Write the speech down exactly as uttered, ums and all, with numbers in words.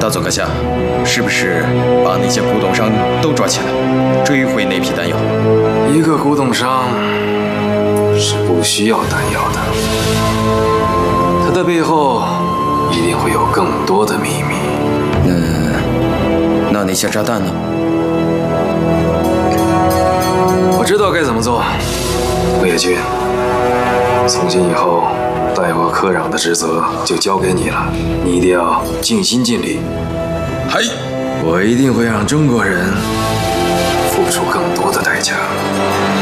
大佐阁下，是不是把那些古董商都抓起来，追回那批丹药？ 一个古董商是不需要丹药的，他的背后一定会有更多的秘密。 那那那些炸弹呢？ 我知道该怎么做，陆野君。从今以后，代我科壤的职责就交给你了，你一定要尽心尽力。 嗨， 我一定会让中国人付出更多的代价。